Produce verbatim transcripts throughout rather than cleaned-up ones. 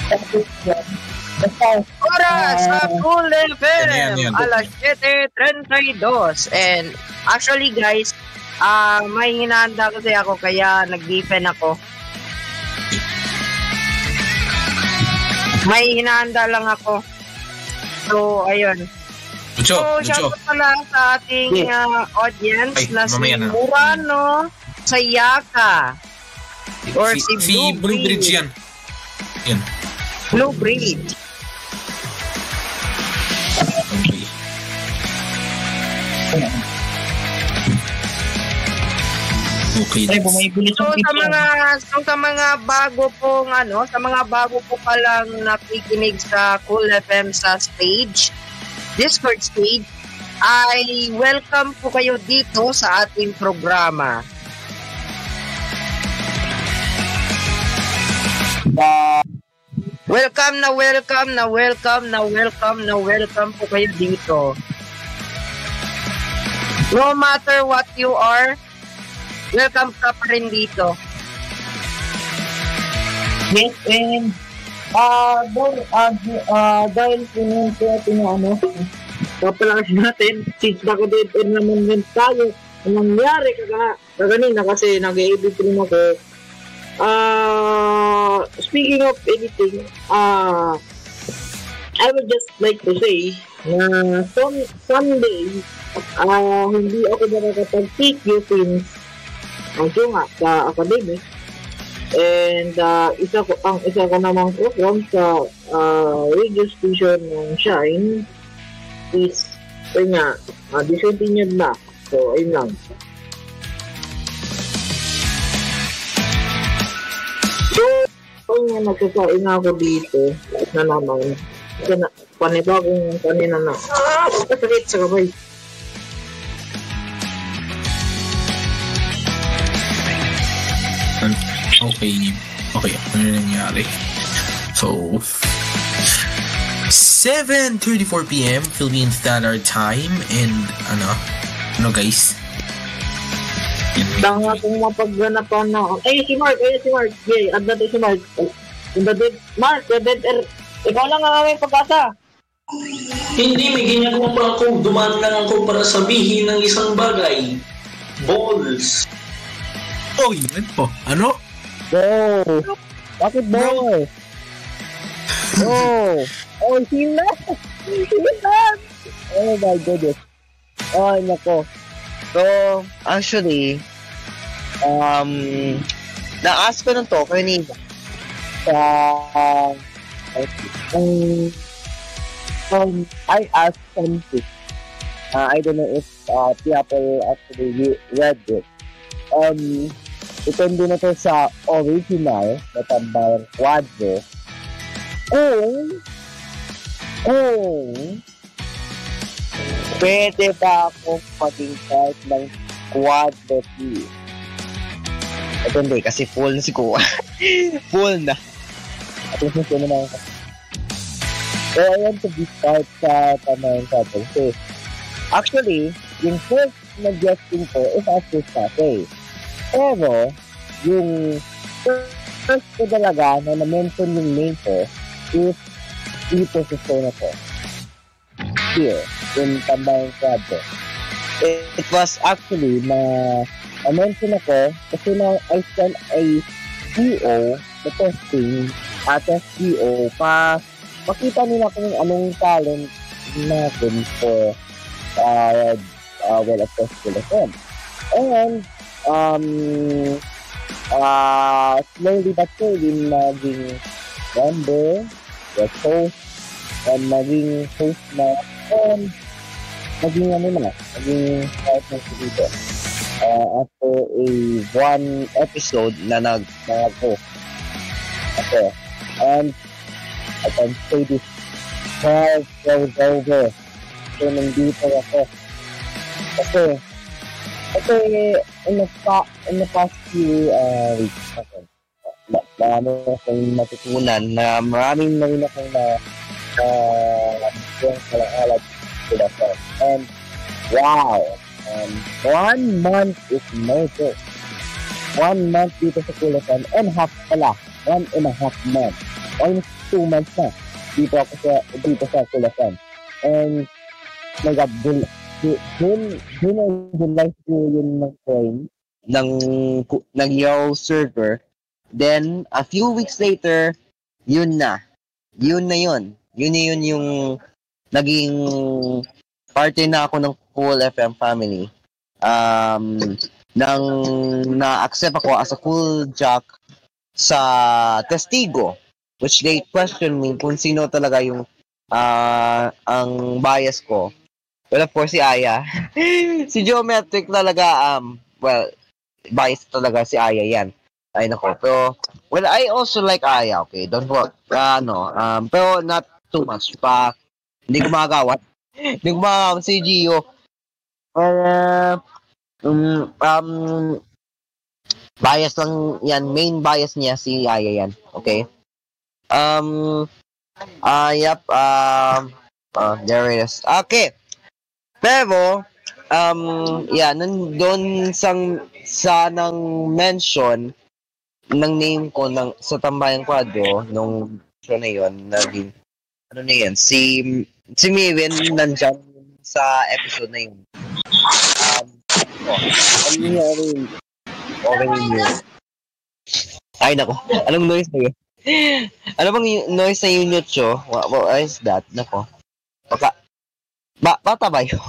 Oras sa Ah, Cool F Yan, yan, M, yan. alas seven thirty-two. And actually guys, ah may hinahanda kasi ako kaya nag-defend ako. May hinahanda lang ako. So, ayun. Lucho, So, Lucho. shoutout pala sa ating Yes. ah, audience Ay, na si mamaya na. Murano Sayaka or si, si Blue Bridge yan. Yan. Blue Bridge. Okay. Okay. Ay, bumibilis So ang sa people. mga so sa mga bago pong ano, sa mga bago po palang nakikinig sa Cool F M sa stage, Discord stage, ay welcome po kayo dito sa ating programa. Welcome na welcome na welcome na welcome na welcome po kayo dito. No matter what you are, welcome ka pa rin dito. Yes, and ah, uh, uh, uh, dahil pinun ko natin na ano, papalakas natin, since naka-dead end naman din tayo, ang nangyari kaga, kaganina kasi nag-edit rin ako. Ah, speaking of editing, ah, I would just like to say na some, someday, ah, hindi ako nakakapag-take you since ang nga sa academic. And uh, isa ko ang isa ko namang program sa uh, radio station ng Shine is kanya uh, discontinued na. So ayun lang. So ayun nga, nagsasain na ako dito na naman kasi na, panibagong kanina na ah, sakit sa kamay. Okay. Okay. Ano yung nangyari? So, seven thirty-four p.m. Philippine Standard Time. And, ano? Ano, guys? Tanga kung mapagganapan na. Ay, si Mark. Ay, si Mark. Yay, yeah, at si Mark. Yung dead, Mark, the dead air. Ikaw lang ang aming pag-asa. Hindi, may ginagawa pa ako. Dumaan lang ako para sabihin ng isang bagay. Balls. Oh, yun po. Ano? Go! Bakit boy? Oh! Oh, sila! Sila! Oh my goodness. Oh, nako. So, actually, um, na-ask ko ng to kanina Sa... Um, um, I asked something. Uh, I don't know if uh, people actually read it. Um, depende na to sa original na tambayang kwadro. Kung, kung, pwede ba akong maging part ng kwadro team? Ito hindi, kasi full na si Kuya. Full na. At least na na ako. So, I want to be part sa tambayang kwadro. So, actually, yung first na guesting ko is Ashes Cafe. Pero, yung first ko talaga na na-mention yung name ko is dito sa show na to. Here, in Tambayang Kwadro. It, it was actually na na-mention ako kasi na I sent a D O na testing at S D O pa makita nila kung anong talent natin for uh, uh, well, of course, Cool F M. And um uh slowly but surely naging member, guest host, and naging host na, and naging ano na, naging part na dito. Uh, after a one episode na nag nag-host. Okay. And I can say this twelve goes over. So, nandito ako. Kasi Kasi in the, pa- in the past few uh, weeks, okay, ma- marami akong matutunan na maraming na rin akong na uh, yung kalang-alag sila ko. And wow! Um, one month is no joke. One month dito sa Cool F M and half pala. One and a half month. almost two months na dito ako sa, dito sa Culacan. And, my God, dun, dun, dun ang July ko yun ng coin, ng, ng Yo server. Then, a few weeks later, yun na. Yun na yun. Yun na yun yung naging parte na ako ng Cool F M family. Um, nang na-accept ako as a cool jock sa Testigo, which they question me kung sino talaga yung uh, ang bias ko. Well, of course, si Aya. Si Geometric talaga, um, well, bias talaga si Aya yan. Ay, nako. Pero, well, I also like Aya, okay? Don't worry. Uh, no, um, pero not too much. Pa, hindi ko magagawa. Hindi ko magagawa si Gio. Uh, um, um, bias lang yan. Main bias niya si Aya yan. Okay? Um, ah, uh, yep. Um, uh, there it is. Okay. Pero, um, yeah, nandun sang, sa nang mention ng name ko ng, sa Tambayang Kwadro, nung show na yun, naging, ano na yan, si, si Mirin nandyan sa episode na yun. Um, oh, ano niya, ano yun? Okay yun. Ay, nako. Anong noise na yun? Ano bang noise na yun yun, Cho? What, what is that? Nako. Baka, ba, bata ba yun?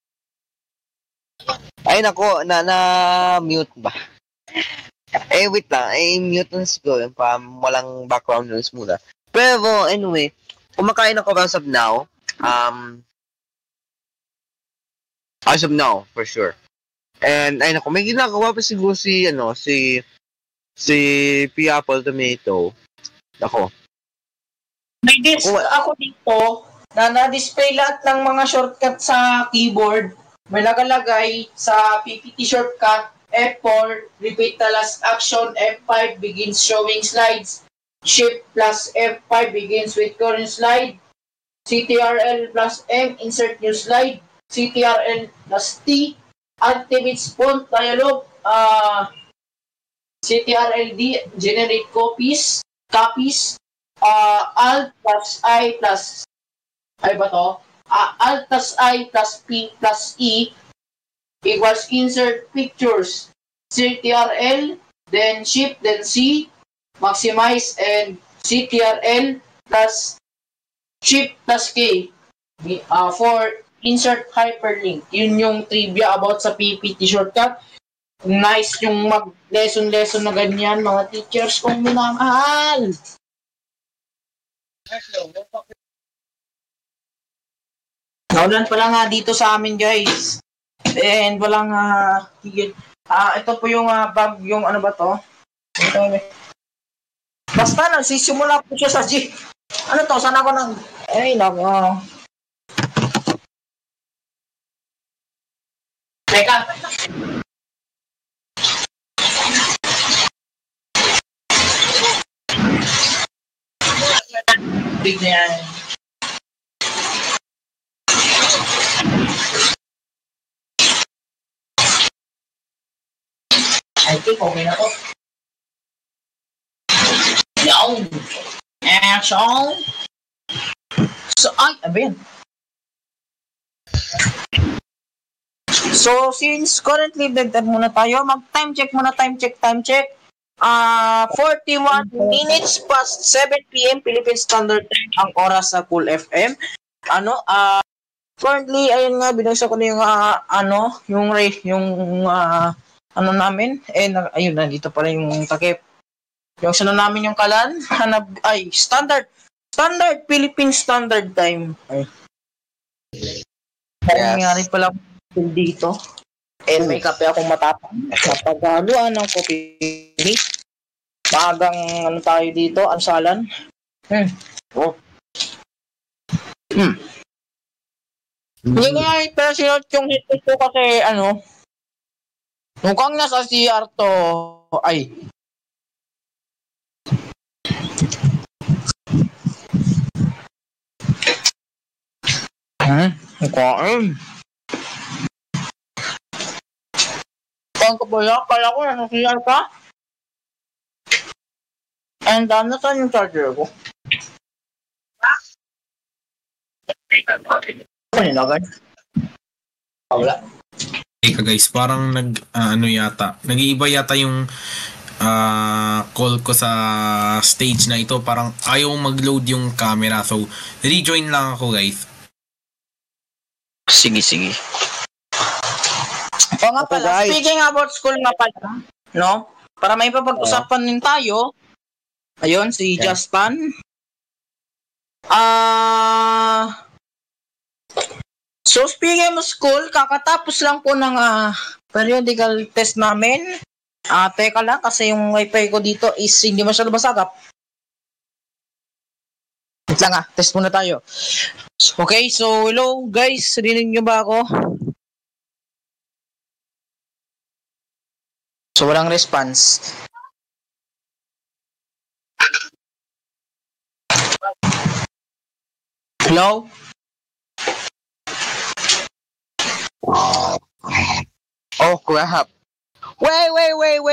Ay, nako, na, na, mute ba? Eh, wait lang. Eh, mute na siguro. Pa, walang background noise muna. Pero, anyway, kumakain ako as of now. Um, as of now, for sure. And, ay, naku, may ginagawa pa siguro si, ano, si, si Piapple Tomato. Ako. May dis- ako dito, na na-display lahat ng mga shortcut sa keyboard. May nakalagay sa P P T shortcut, F four, repeat the last action, F five begins showing slides, Shift plus F five begins with current slide, C T R L plus M, insert new slide, C T R L plus T, activates font dialog, uh, C T R L D, generate copies, copies, uh, Alt plus I plus, ay ba to? Uh, Alt plus I plus P plus E equals insert pictures, C T R L, then Shift, then C, maximize, and C T R L plus Shift plus K uh, for insert hyperlink. Yun yung trivia about sa P P T shortcut. Nice yung mag-lesson-lesson na ganyan, mga teachers kong minamahal. Naulan pala nga dito sa amin, guys. And walang uh, higit. Ah, ito po yung uh, bag, yung ano ba to? Ito, basta nagsisimula po siya sa G. Ano to? Saan ako nang... Ay, nako. Teka. Big na yan. I think okay na to. Yo! Action! So, ay, abin. So, since currently dagdag muna tayo, mag-time check muna, time check, time check. Uh, forty-one minutes past seven p.m. Philippine Standard Time ang oras sa Cool F M. Ano, ah, uh, currently, ayun nga, binasa ko na yung, uh, ano, yung, yung, uh, ano namin, eh, na, ayun, nandito pala yung takip. Yung sino namin yung kalan, hanap, ay, standard, standard, Philippine Standard Time. Ay. Yes. Nangyari pala dito. And may kape akong matapang. Kapag haluan ng kopi, magang, ano tayo dito, ansalan. Hmm. Oh. Hmm. Hindi ko nga i-personal yung hit ko kasi, ano, mukhang nasa C R to, ay. Hmm, mukhang. Mukhang ko ba yan? Kala ko nasa C R ka? And, uh, nasaan yung charger ko? Ano yun, agad? Ah, wala. Teka guys, parang nag, ah, ano yata, nag-iiba yata yung ah, call ko sa stage na ito. Parang ayaw mag-load yung camera. So, rejoin lang ako guys. Sige, sige. O nga Ako, pala, guys. speaking about school nga pala, no? Para may papag-usapan din tayo. Ayun, si Okay. Jaspan. Ah... so, speaking of school, kakatapos lang po ng ah, periodical test namin. Ah, teka lang, kasi yung wifi ko dito is hindi masyado masagap. Wait lang ah, test muna tayo. Okay, so hello guys, rinig nyo ba ako? So, walang response. Hello? Oh, crap. Wait, wait, wait, wait.